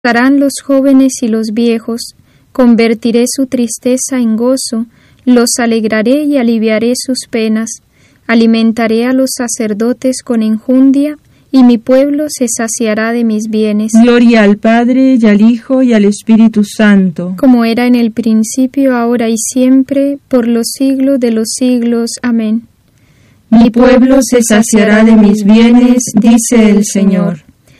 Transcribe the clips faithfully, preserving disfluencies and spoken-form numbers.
Gozarán los jóvenes y los viejos, convertiré su tristeza en gozo, los alegraré y aliviaré sus penas. Alimentaré a los sacerdotes con enjundia, y mi pueblo se saciará de mis bienes. Gloria al Padre, y al Hijo, y al Espíritu Santo. Como era en el principio, ahora y siempre, por los siglos de los siglos. Amén. Mi pueblo se saciará de mis bienes, dice el Señor.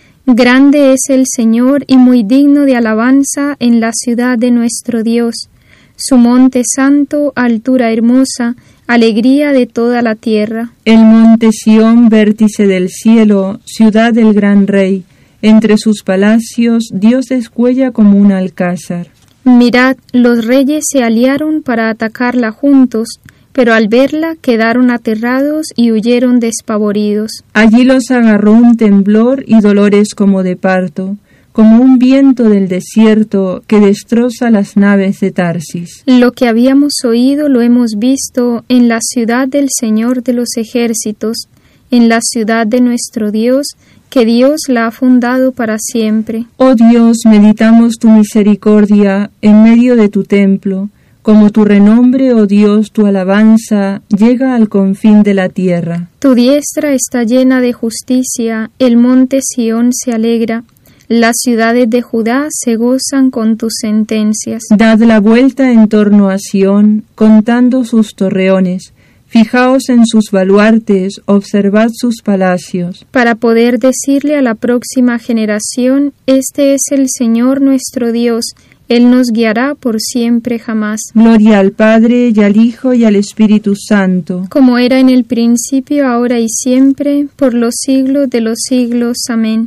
Grande es el Señor y muy digno de alabanza en la ciudad de nuestro Dios. Su monte santo, altura hermosa, alegría de toda la tierra. El monte Sión, vértice del cielo, ciudad del gran rey. Entre sus palacios, Dios descuella como un alcázar. Mirad, los reyes se aliaron para atacarla juntos, pero al verla quedaron aterrados y huyeron despavoridos. Allí los agarró un temblor y dolores como de parto, como un viento del desierto que destroza las naves de Tarsis. Lo que habíamos oído lo hemos visto en la ciudad del Señor de los ejércitos, en la ciudad de nuestro Dios, que Dios la ha fundado para siempre. Oh Dios, meditamos tu misericordia en medio de tu templo. Como tu renombre, oh Dios, tu alabanza llega al confín de la tierra. Tu diestra está llena de justicia, el monte Sión se alegra, las ciudades de Judá se gozan con tus sentencias. Dad la vuelta en torno a Sión, contando sus torreones. Fijaos en sus baluartes, observad sus palacios. Para poder decirle a la próxima generación, este es el Señor nuestro Dios, Él nos guiará por siempre jamás. Gloria al Padre, y al Hijo, y al Espíritu Santo. Como era en el principio, ahora y siempre, por los siglos de los siglos. Amén.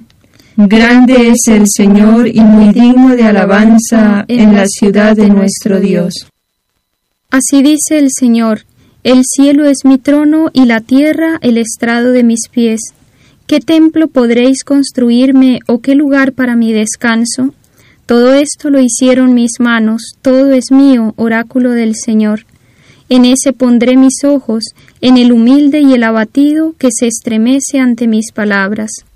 Grande es el Señor y muy digno de alabanza en la ciudad de nuestro Dios. Así dice el Señor: el cielo es mi trono y la tierra el estrado de mis pies. ¿Qué templo podréis construirme o qué lugar para mi descanso? Todo esto lo hicieron mis manos, todo es mío, oráculo del Señor. En ese pondré mis ojos, en el humilde y el abatido que se estremece ante mis palabras.